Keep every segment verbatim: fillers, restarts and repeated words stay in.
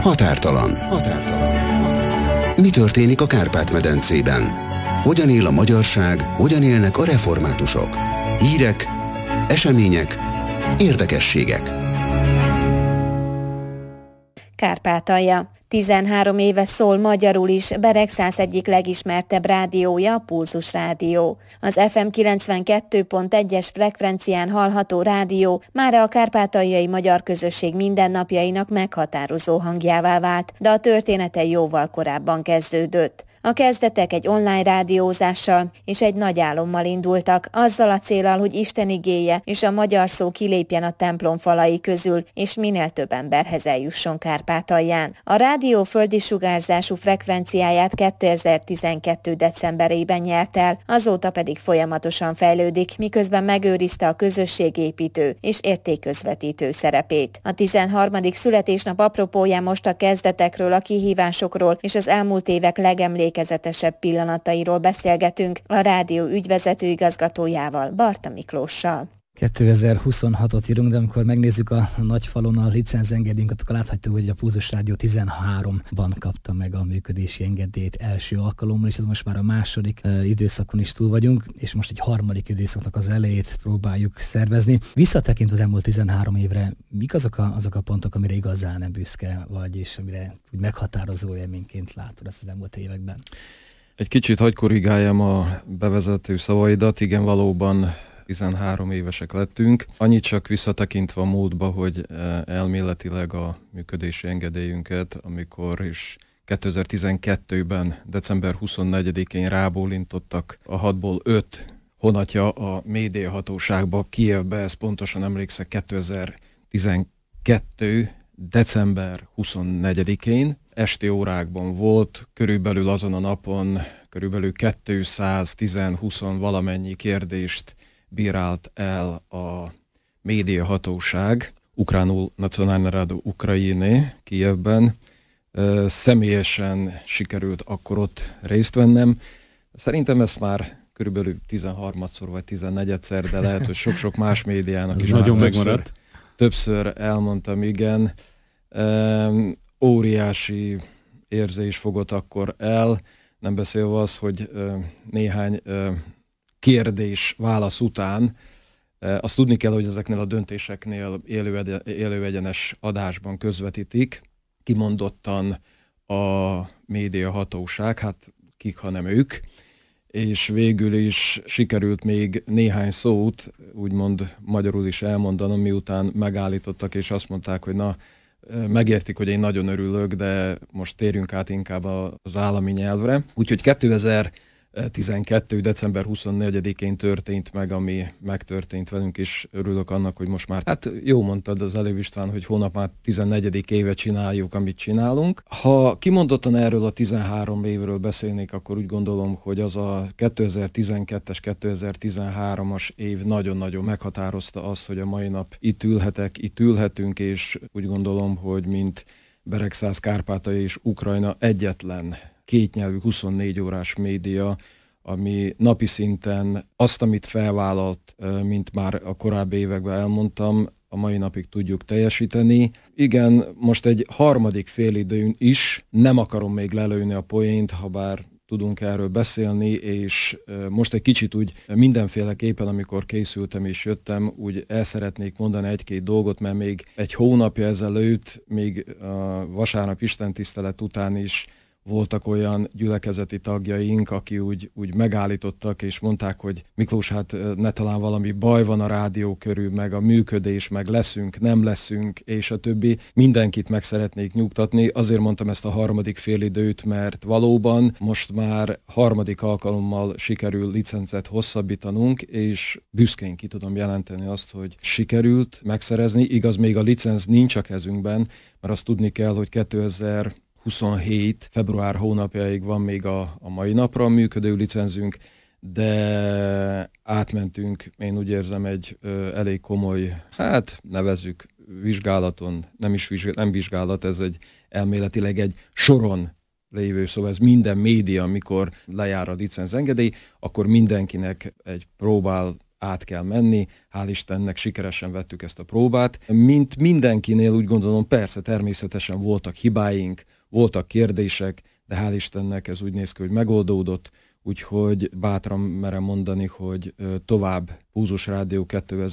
Határtalan. Határtalan. Mi történik a Kárpát-medencében? Hogyan él a magyarság, hogyan élnek a reformátusok? Hírek, események, érdekességek. Kárpátalja. tizenhárom éve szól magyarul is, Beregszász egyik legismertebb rádiója, a Pulzus Rádió. Az ef em kilencvenkettő pont egyes frekvencián hallható rádió mára a kárpátaljai magyar közösség mindennapjainak meghatározó hangjává vált, de a története jóval korábban kezdődött. A kezdetek egy online rádiózással és egy nagy álommal indultak, azzal a céllal, hogy Isten igéje és a magyar szó kilépjen a templom falai közül, és minél több emberhez eljusson Kárpátalján. A rádió földi sugárzású frekvenciáját kétezer-tizenkettő decemberében nyert el, azóta pedig folyamatosan fejlődik, miközben megőrizte a közösségépítő és értékközvetítő szerepét. A tizenharmadik születésnap apropóján most a kezdetekről, a kihívásokról és az elmúlt évek legemlékezetesebb legemlékezetesebb pillanatairól beszélgetünk a rádió ügyvezető igazgatójával, Barta Miklóssal. kétezer-huszonhatot írunk, de amikor megnézzük a nagyfalon a licenzengedélyünket, akkor láthatjuk, hogy a Pulzus Rádió tizenháromban kapta meg a működési engedélyt első alkalommal, és ez most már a második uh, időszakon is túl vagyunk, és most egy harmadik időszaknak az elejét próbáljuk szervezni. Visszatekintve az elmúlt tizenhárom évre, mik azok a, azok a pontok, amire igazán büszke vagy, és amire úgy meghatározó élményként látod ezt az elmúlt években? Egy kicsit hagy korrigáljam a bevezető szavaidat, igen, valóban tizenhárom évesek lettünk. Annyit csak visszatekintve a múltba, hogy elméletileg a működési engedélyünket, amikor is kétezer-tizenkettőben december huszonnegyedikén rábólintottak a hatból öt honatja a médiahatóságba, Kijevbe, ez pontosan emlékszek, kétezer-tizenkettő december huszonnegyedikén. Esti órákban volt, körülbelül azon a napon körülbelül kétszáztíz valamennyi kérdést bírált el a médiahatóság, Ukránul Nacionálna Rada Ukrajiny, Kijevben. Személyesen sikerült akkor ott részt vennem. Szerintem ezt már körülbelül tizenharmadszor vagy tizennegyedszer, de lehet, hogy sok-sok más médiának is nagyon már többször, többször elmondtam, igen. Óriási érzés fogott akkor el, nem beszélve az, hogy néhány kérdés-válasz után azt tudni kell, hogy ezeknél a döntéseknél élő, élő egyenes adásban közvetítik, kimondottan a médiahatóság, hát kik, hanem ők, és végül is sikerült még néhány szót, úgymond magyarul is elmondanom, miután megállítottak, és azt mondták, hogy na, megértik, hogy én nagyon örülök, de most térjünk át inkább az állami nyelvre. Úgyhogy kétezer-tizenkettő december huszonnegyedikén történt meg, ami megtörtént velünk, és örülök annak, hogy most már, hát jó mondtad az előbb István, hogy hónap már tizennegyedik éve csináljuk, amit csinálunk. Ha kimondottan erről a tizenhárom évről beszélnék, akkor úgy gondolom, hogy az a kétezer-tizenkettes kétezer-tizenhármas év nagyon-nagyon meghatározta azt, hogy a mai nap itt ülhetek, itt ülhetünk, és úgy gondolom, hogy mint Beregszász, Kárpátalja és Ukrajna egyetlen kétnyelvű huszonnégy órás média, ami napi szinten azt, amit felvállalt, mint már a korábbi években elmondtam, a mai napig tudjuk teljesíteni. Igen, most egy harmadik félidőn is, nem akarom még lelőni a poént, ha bár tudunk erről beszélni, és most egy kicsit úgy mindenféleképpen, amikor készültem és jöttem, úgy el szeretnék mondani egy-két dolgot, mert még egy hónapja ezelőtt, még a vasárnap istentisztelet után is voltak olyan gyülekezeti tagjaink, aki úgy, úgy megállítottak, és mondták, hogy Miklós, hát ne talán valami baj van a rádió körül, meg a működés, meg leszünk, nem leszünk, és a többi. Mindenkit meg szeretnék nyugtatni. Azért mondtam ezt a harmadik félidőt, mert valóban most már harmadik alkalommal sikerül licencet hosszabbítanunk, és büszkén ki tudom jelenteni azt, hogy sikerült megszerezni. Igaz, még a licenc nincs a kezünkben, mert azt tudni kell, hogy kétezer-huszonhét február hónapjáig van még a, a mai napra a működő licenzünk, de átmentünk, én úgy érzem, egy ö, elég komoly, hát nevezzük vizsgálaton, nem is vizsgálat, nem vizsgálat, ez egy elméletileg egy soron lévő, szóval ez minden média, amikor lejár a licenzengedély, akkor mindenkinek egy próbál át kell menni. Hál' Istennek sikeresen vettük ezt a próbát. Mint mindenkinél úgy gondolom, persze természetesen voltak hibáink, voltak kérdések, de hál' Istennek ez úgy néz ki, hogy megoldódott, úgyhogy bátran merem mondani, hogy tovább Pulzus Rádió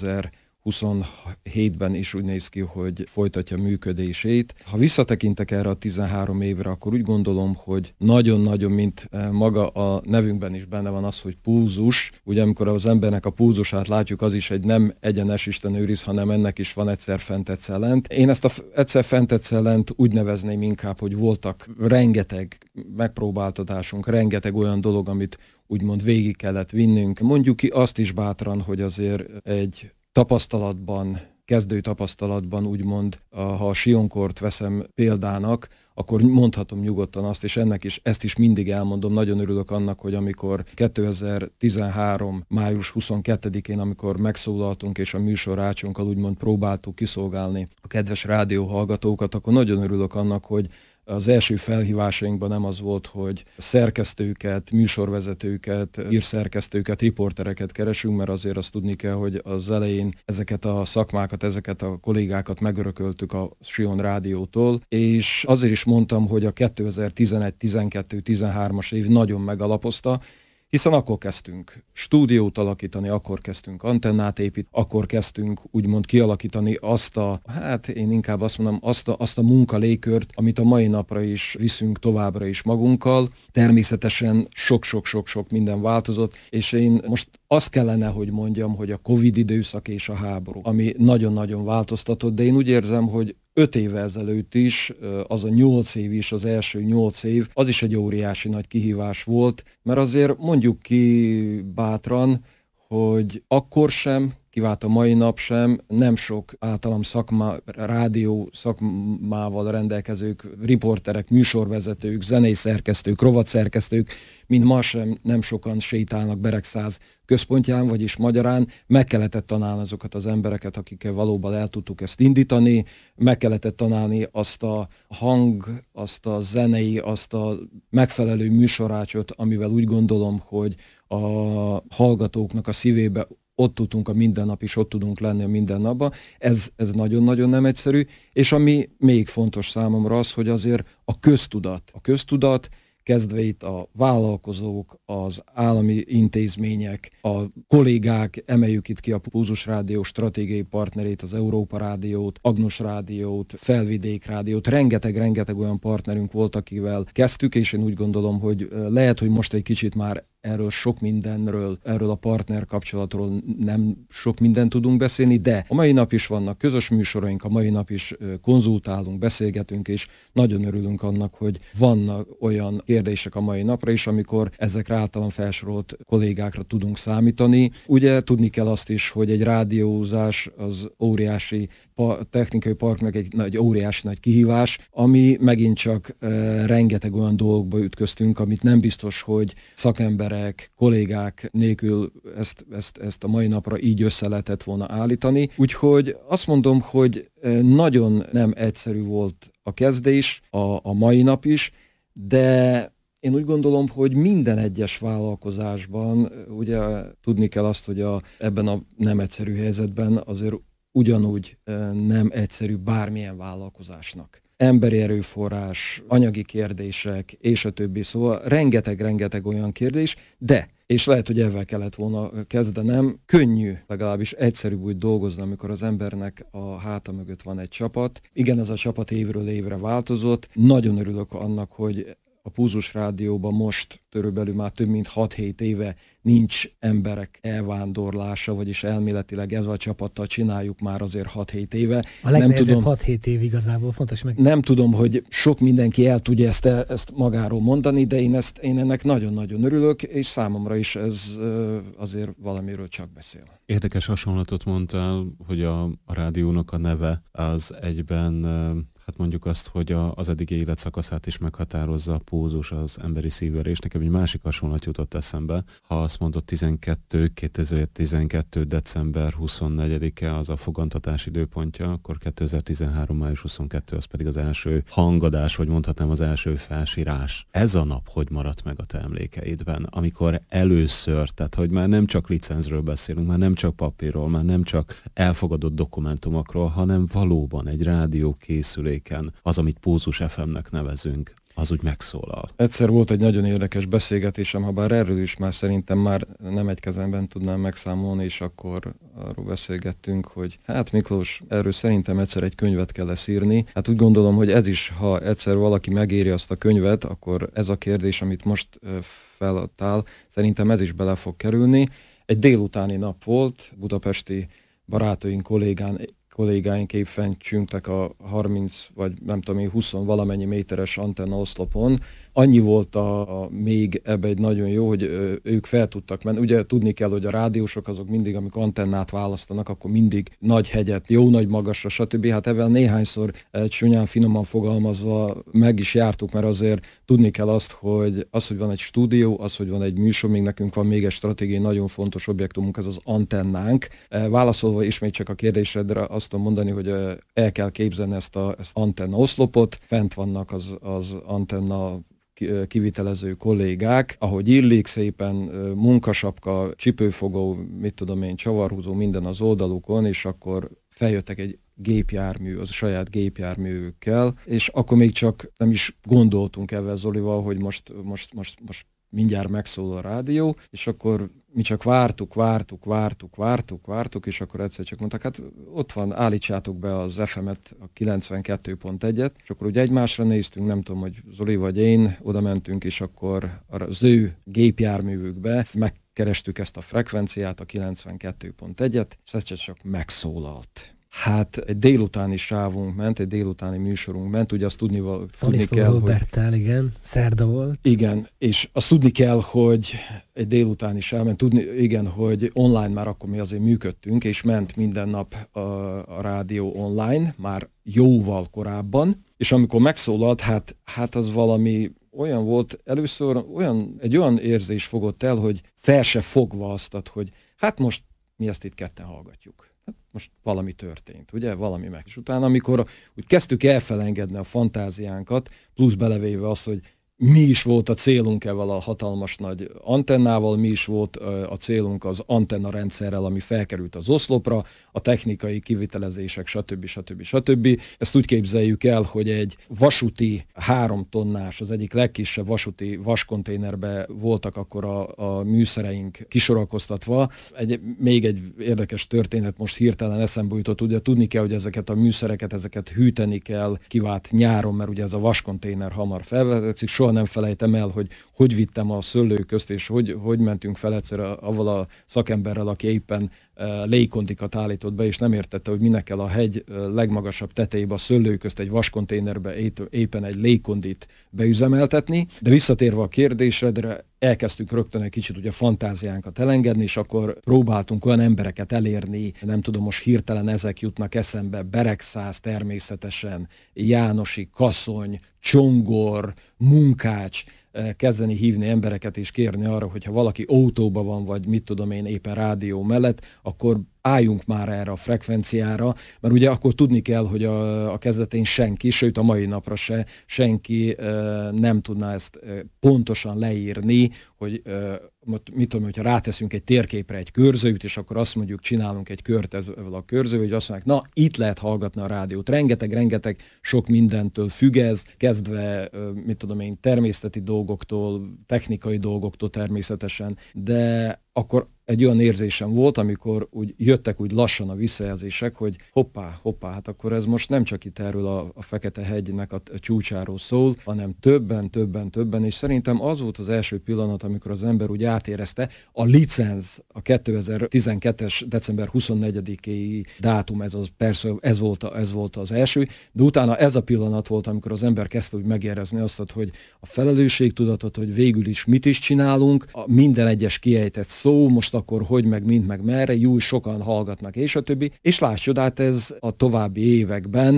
kétezer-huszonhétben is úgy néz ki, hogy folytatja működését. Ha visszatekintek erre a tizenhárom évre, akkor úgy gondolom, hogy nagyon-nagyon, mint maga a nevünkben is benne van az, hogy pulzus. Ugye amikor az embernek a pulzusát látjuk, az is egy nem egyenes, Isten őriz, hanem ennek is van egyszer fent, egyszer lent. Én ezt a egyszer fent, egyszer lent úgy nevezném inkább, hogy voltak rengeteg megpróbáltatásunk, rengeteg olyan dolog, amit úgymond végig kellett vinnünk. Mondjuk ki azt is bátran, hogy azért egy tapasztalatban, kezdő tapasztalatban úgymond, ha a Sionkort veszem példának, akkor mondhatom nyugodtan azt, és ennek is, ezt is mindig elmondom, nagyon örülök annak, hogy amikor kétezer-tizenhárom. május huszonkettedikén, amikor megszólaltunk, és a műsor ácsunkkal úgymond próbáltuk kiszolgálni a kedves rádióhallgatókat, akkor nagyon örülök annak, hogy az első felhívásainkban nem az volt, hogy szerkesztőket, műsorvezetőket, írszerkesztőket, riportereket keresünk, mert azért azt tudni kell, hogy az elején ezeket a szakmákat, ezeket a kollégákat megörököltük a Sion Rádiótól, és azért is mondtam, hogy a kétezer-tizenegy, tizenkettő, tizenhármas év nagyon megalapozta, hiszen akkor kezdtünk stúdiót alakítani, akkor kezdtünk antennát építeni, akkor kezdtünk úgymond kialakítani azt a, hát én inkább azt mondom, azt a, azt a munkalégkört, amit a mai napra is viszünk továbbra is magunkkal. Természetesen sok-sok-sok-sok minden változott, és én most azt kellene, hogy mondjam, hogy a Covid időszak és a háború, ami nagyon-nagyon változtatott, de én úgy érzem, hogy öt évvel ezelőtt is, az a nyolc év is, az első nyolc év, az is egy óriási nagy kihívás volt, mert azért mondjuk ki bátran, hogy akkor sem, kivált a mai nap sem, nem sok általam szakma, rádió szakmával rendelkezők, riporterek, műsorvezetők, zenei szerkesztők, rovatszerkesztők, mint ma sem nem sokan sétálnak Beregszáz központján, vagyis magyarán meg kellett találni azokat az embereket, akikkel valóban el tudtuk ezt indítani, meg kellett találni azt a hang, azt a zenei, azt a megfelelő műsorácsot, amivel úgy gondolom, hogy a hallgatóknak a szívébe ott tudunk a mindennap is, ott tudunk lenni a mindennapban. Ez, ez nagyon-nagyon nem egyszerű, és ami még fontos számomra az, hogy azért a köztudat, a köztudat, kezdve itt a vállalkozók, az állami intézmények, a kollégák, emeljük itt ki a Pulzus Rádió stratégiai partnerét, az Európa Rádiót, Agnus Rádiót, Felvidék Rádiót, rengeteg-rengeteg olyan partnerünk volt, akivel kezdtük, és én úgy gondolom, hogy lehet, hogy most egy kicsit már erről sok mindenről, erről a partner kapcsolatról nem sok mindent tudunk beszélni, de a mai nap is vannak közös műsoraink, a mai nap is konzultálunk, beszélgetünk, és nagyon örülünk annak, hogy vannak olyan kérdések a mai napra is, amikor ezekre általán felsorolt kollégákra tudunk számítani. Ugye tudni kell azt is, hogy egy rádiózás az óriási pa- technikai parknak egy nagy, óriási nagy kihívás, ami megint csak e, rengeteg olyan dolgokba ütköztünk, amit nem biztos, hogy szakemberek, kollégák nélkül ezt, ezt, ezt a mai napra így össze lehetett volna állítani. Úgyhogy azt mondom, hogy nagyon nem egyszerű volt a kezdés, a, a mai nap is, de én úgy gondolom, hogy minden egyes vállalkozásban, ugye tudni kell azt, hogy a, ebben a nem egyszerű helyzetben azért ugyanúgy nem egyszerű bármilyen vállalkozásnak. Emberi erőforrás, anyagi kérdések, és a többi, szóval rengeteg-rengeteg olyan kérdés, de, és lehet, hogy ezzel kellett volna kezdenem, könnyű, legalábbis egyszerűbb úgy dolgozni, amikor az embernek a háta mögött van egy csapat. Igen, ez a csapat évről évre változott. Nagyon örülök annak, hogy a Pulzus Rádióban most körülbelül már több mint hat-hét éve nincs emberek elvándorlása, vagyis elméletileg ezzel a csapattal csináljuk már azért hat-hét éve. A legnehezebb hat-hét év igazából, fontos meg. Nem tudom, hogy sok mindenki el tudja ezt, ezt magáról mondani, de én, ezt, én ennek nagyon-nagyon örülök, és számomra is ez azért valamiről csak beszél. Érdekes hasonlatot mondtál, hogy a, a rádiónak a neve az egyben Hát mondjuk azt, hogy a, az eddigi életszakaszát is meghatározza a pulzus, az emberi szívverés. Nekem egy másik hasonlat jutott eszembe. Ha azt mondod tizenkettő, kétezer-tizenkettő. december huszonnegyedike az a fogantatás időpontja, akkor kétezer-tizenhárom. május huszonkettő az pedig az első hangadás, vagy mondhatnám az első felsírás. Ez a nap hogy maradt meg a te emlékeidben, amikor először, tehát hogy már nem csak licenzről beszélünk, már nem csak papírról, már nem csak elfogadott dokumentumokról, hanem valóban egy rádiókészüléken, az, amit Pulzus ef em-nek nevezünk, az úgy megszólal. Egyszer volt egy nagyon érdekes beszélgetésem, ha bár erről is már szerintem már nem egy kezemben tudnám megszámolni, és akkor arról beszélgettünk, hogy hát Miklós, erről szerintem egyszer egy könyvet kell lesz írni. Hát úgy gondolom, hogy ez is, ha egyszer valaki megéri azt a könyvet, akkor ez a kérdés, amit most feladtál, szerintem ez is bele fog kerülni. Egy délutáni nap volt, budapesti barátaink, kollégán, kollégáink épp fent csüngtek a harminc vagy nem tudom én húsz valamennyi méteres antenna oszlopon. Annyi volt a, a még ebbe egy nagyon jó, hogy ö, ők fel tudtak menni. Ugye tudni kell, hogy a rádiósok azok mindig, amikor antennát választanak, akkor mindig nagy hegyet, jó nagy magasra, stb. Hát ebben néhányszor egy csúnyán finoman fogalmazva meg is jártuk, mert azért tudni kell azt, hogy az, hogy van egy stúdió, az, hogy van egy műsor, még nekünk van még egy stratégiai nagyon fontos objektumunk, ez az antennánk. Válaszolva ismét csak a kérdésedre azt tudom mondani, hogy el kell képzelni ezt az ezt antenna oszlopot, fent vannak az, az antenna kivitelező kollégák, ahogy illik szépen, munkasapka, csipőfogó, mit tudom én, csavarhúzó, minden az oldalukon, és akkor feljöttek egy gépjármű, az a saját gépjárműükkel, és akkor még csak nem is gondoltunk ebben Zolival, hogy most, most, most, most mindjárt megszól a rádió, és akkor mi csak vártuk, vártuk, vártuk, vártuk, vártuk, és akkor egyszer csak mondtak, hát ott van, állítsátok be az ef em-et, a kilencvenkettő pont egyet, és akkor ugye egymásra néztünk, nem tudom, hogy Zoli vagy én, oda mentünk, és akkor az ő gépjárművükbe megkerestük ezt a frekvenciát, a kilencvenkettő pont egyet, és ez csak megszólalt. Hát egy délutáni sávunk ment, egy délutáni műsorunk ment, ugye azt tudni, tudni kell, Roberttel, hogy... igen, szerda volt. Igen, és azt tudni kell, hogy egy délutáni sáv ment, tudni, igen, hogy online már akkor mi azért működtünk, és ment minden nap a, a rádió online, már jóval korábban, és amikor megszólalt, hát, hát az valami olyan volt, először olyan, egy olyan érzés fogott el, hogy fel se fogva azt, hogy hát most mi ezt itt ketten hallgatjuk. Hát most valami történt, ugye? Valami meg. És utána, amikor úgy kezdtük elfelengedni a fantáziánkat, plusz belevéve azt, hogy mi is volt a célunk ezzel a hatalmas nagy antennával, mi is volt a célunk az antenna rendszerrel, ami felkerült az oszlopra, a technikai kivitelezések, stb. stb. stb. Ezt úgy képzeljük el, hogy egy vasúti három tonnás, az egyik legkisebb vasúti vaskonténerbe voltak akkor a, a műszereink kisorakoztatva. Egy, még egy érdekes történet most hirtelen eszembe jutott, ugye tudni kell, hogy ezeket a műszereket, ezeket hűteni kell, kivált nyáron, mert ugye ez a vaskonténer hamar felvezekszik. Soha nem felejtem el, hogy hogy vittem a szőlőközt, és hogy, hogy mentünk fel egyszer avval a szakemberrel, aki éppen uh, légkondikat állított be, és nem értette, hogy minek kell a hegy uh, legmagasabb tetejébe a szőlőközt egy vaskonténerbe éppen egy légkondit beüzemeltetni. De visszatérve a kérdésre, elkezdtük rögtön egy kicsit ugye a fantáziánkat elengedni, és akkor próbáltunk olyan embereket elérni, nem tudom, most hirtelen ezek jutnak eszembe, Beregszász természetesen, Jánosi, Kaszony, Csongor, Munkács, kezdeni hívni embereket és kérni arra, hogyha valaki autóban van, vagy mit tudom én éppen rádió mellett, akkor álljunk már erre a frekvenciára, mert ugye akkor tudni kell, hogy a, a kezdetén senki, sőt a mai napra se, senki e, nem tudná ezt e, pontosan leírni, hogy e, mit tudom, hogyha ráteszünk egy térképre egy körzőt, és akkor azt mondjuk, csinálunk egy kört ezzel a körzővel, hogy azt mondják, na, itt lehet hallgatni a rádiót. Rengeteg, rengeteg sok mindentől függ ez, kezdve, mit tudom én, természeti dolgoktól, technikai dolgoktól természetesen, de akkor egy olyan érzésem volt, amikor úgy jöttek úgy lassan a visszajelzések, hogy hoppá, hoppá, hát akkor ez most nem csak itt erről a, a Fekete-hegynek a csúcsáról szól, hanem többen, többen, többen, és szerintem az volt az első pillanat, amikor az ember úgy átérezte, a licenc, a kétezer-tizenkettes december huszonnegyedikéi dátum, ez, az, persze, ez, volt a, ez volt az első, de utána ez a pillanat volt, amikor az ember kezdte úgy megérezni azt, hogy a felelősségtudatot, hogy végül is mit is csinálunk, a minden egyes kiejtett szó, most akkor hogy, meg mint, meg merre, jó, sokan hallgatnak, és a többi. És láss csodát, ez a további években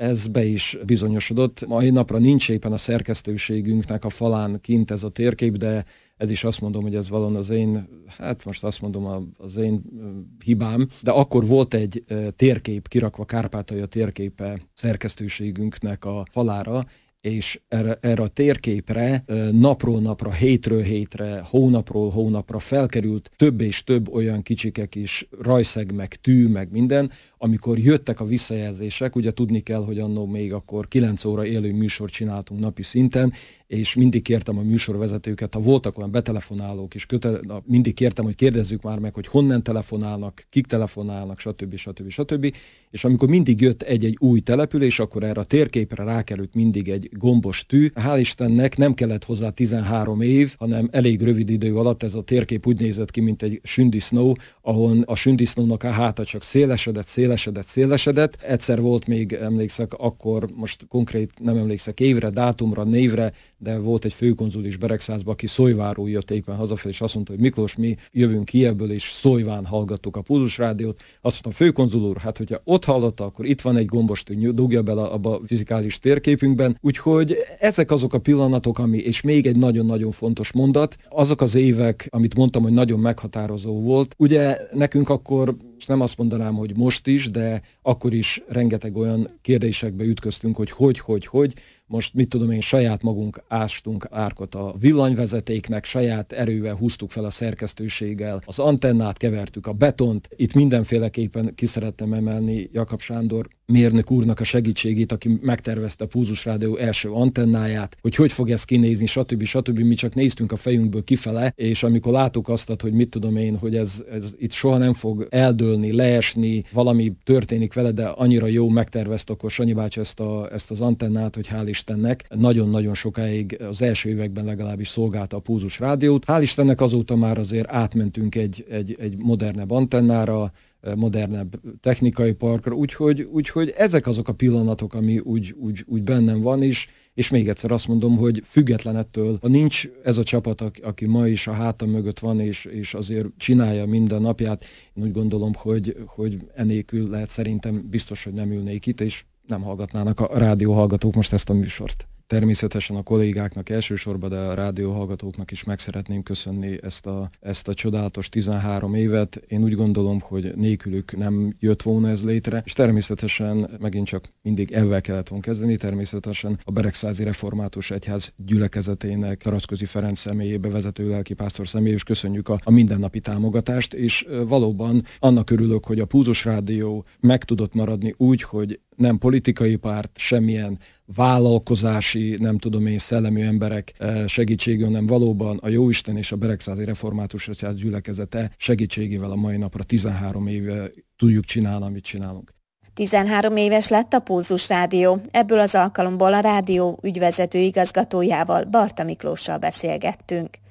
ez be is bizonyosodott. Mai napra nincs éppen a szerkesztőségünknek a falán kint ez a térkép, de ez is azt mondom, hogy ez valóban az én, hát most azt mondom az én hibám, de akkor volt egy térkép kirakva, Kárpátalja térképe szerkesztőségünknek a falára, és erre, erre a térképre napról napra, hétről hétre, hónapról hónapra felkerült több és több olyan kicsikek is, rajszeg, meg tű, meg minden, amikor jöttek a visszajelzések, ugye tudni kell, hogy annó még akkor kilenc óra élő műsort csináltunk napi szinten, és mindig kértem a műsorvezetőket, ha voltak olyan betelefonálók is, köte, mindig kértem, hogy kérdezzük már meg, hogy honnan telefonálnak, kik telefonálnak, stb. stb. stb. És amikor mindig jött egy-egy új település, akkor erre a térképre rákerült mindig egy gombos tű. Hál' Istennek nem kellett hozzá tizenhárom év, hanem elég rövid idő alatt ez a térkép úgy nézett ki, mint egy sündisznó, ahol a sündisznónak a háta csak szélesedett, szélesedett, szélesedett. Egyszer volt még, emlékszek, akkor most konkrét nem emlékszek évre, dátumra, névre, de volt egy főkonzul is Beregszászban, aki Szolyváról jött éppen hazafelé, és azt mondta, hogy Miklós, mi jövünk Kijevből, és Szolyván hallgattuk a Pulzus Rádiót. Azt mondta, főkonzul úr, hát hogyha ott hallotta, akkor itt van egy gombos tű, dugja bele abba a fizikális térképünkben. Úgyhogy ezek azok a pillanatok, ami, és még egy nagyon-nagyon fontos mondat, azok az évek, amit mondtam, hogy nagyon meghatározó volt. Ugye nekünk akkor, és nem azt mondanám, hogy most is, de akkor is rengeteg olyan kérdésekbe ütköztünk, hogy hogy, hogy, hogy. Most mit tudom én, saját magunk ástunk árkot a villanyvezetéknek, saját erővel húztuk fel a szerkesztőséggel, az antennát kevertük, a betont. Itt mindenféleképpen ki szerettem emelni Jakab Sándor mérnök úrnak a segítségét, aki megtervezte a Pulzus Rádió első antennáját, hogy hogy fog ez kinézni, stb. stb. Mi csak néztünk a fejünkből kifele, és amikor láttuk azt, hogy mit tudom én, hogy ez, ez itt soha nem fog eldőlni, leesni, valami történik vele, de annyira jó megtervezte akkor Sanyi bácsi ezt, a, ezt az antennát, hogy hál' Istennek nagyon-nagyon sokáig az első években legalábbis szolgálta a Pulzus Rádiót. Hál' Istennek azóta már azért átmentünk egy, egy, egy modernebb antennára, modernebb technikai parkra, úgyhogy, úgyhogy ezek azok a pillanatok, ami úgy, úgy, úgy bennem van is, és még egyszer azt mondom, hogy független ettől, ha nincs ez a csapat, aki ma is a hátam mögött van, és, és azért csinálja minden napját, én úgy gondolom, hogy, hogy enélkül lehet szerintem biztos, hogy nem ülnék itt, és nem hallgatnának a rádióhallgatók most ezt a műsort. Természetesen a kollégáknak elsősorban, de a rádióhallgatóknak is meg szeretném köszönni ezt a, ezt a csodálatos tizenhárom évet. Én úgy gondolom, hogy nélkülük nem jött volna ez létre, és természetesen megint csak mindig ezzel kellett volna kezdeni, természetesen a Beregszázi Református Egyház gyülekezetének, Taracközi Ferenc személyébe vezető lelkipásztor személyébe, és köszönjük a, a mindennapi támogatást, és valóban annak örülök, hogy a Pulzus Rádió meg tudott maradni úgy, hogy nem politikai párt, semmilyen vállalkozási, nem tudom én, szellemi emberek segítségével, hanem valóban a Jóisten és a Beregszázi Református Egyház gyülekezete segítségével a mai napra tizenhárom éve tudjuk csinálni, amit csinálunk. tizenhárom éves lett a Pulzus Rádió. Ebből az alkalomból a rádió ügyvezető igazgatójával, Barta Miklóssal beszélgettünk.